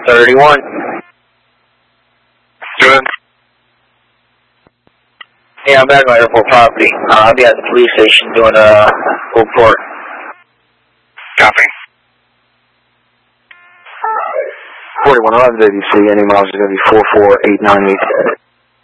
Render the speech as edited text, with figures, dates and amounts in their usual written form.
31. Good. Yeah, I'm back on airport property. I'll be at the police station doing a report. Copy. 4111 ABC, any miles is going to be 44898.